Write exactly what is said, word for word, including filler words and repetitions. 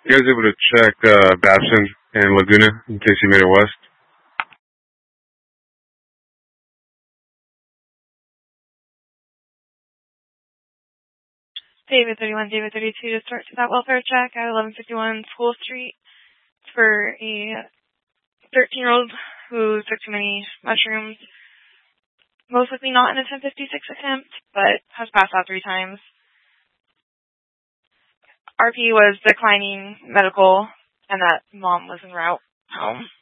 You guys able to check uh, Babson and Laguna in case he made it west? David thirty-one, David thirty-two to start to that welfare check at eleven fifty-one School Street for a thirteen-year-old who took too many mushrooms. Most likely not in a ten fifty-six attempt, but has passed out three times. R P was declining medical, and that mom was en route home.